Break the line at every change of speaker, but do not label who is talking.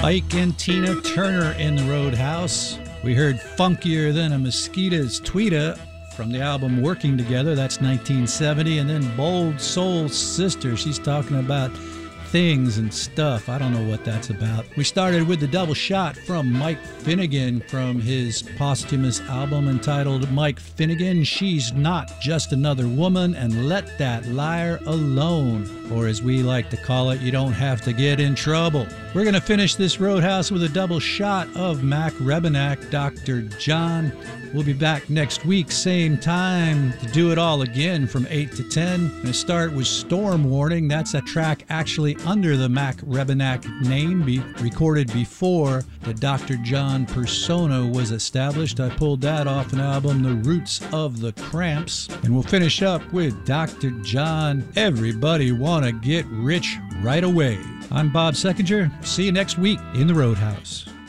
Ike and Tina Turner in the Roadhouse. We heard Funkier Than a Mosquito's Tweeta from the album Working Together. That's 1970. And then Bold Soul Sister. She's talking about things and stuff. I don't know what that's about. We started with the double shot from Mike Finnegan from his posthumous album entitled Mike Finnegan, She's Not Just Another Woman, and Let That Liar Alone. Or as we like to call it, You Don't Have to Get in Trouble. We're going to finish this Roadhouse with a double shot of Mac Rebennack, Dr. John. We'll be back next week, same time, to do it all again from 8 to 10. I'm going to start with Storm Warning. That's a track actually under the Mac Rebennack name, recorded before the Dr. John persona was established. I pulled that off an album, The Roots of the Cramps. And we'll finish up with Dr. John, Everybody Wanna Get Rich Right Away. I'm Bob Seckinger. See you next week in the Roadhouse.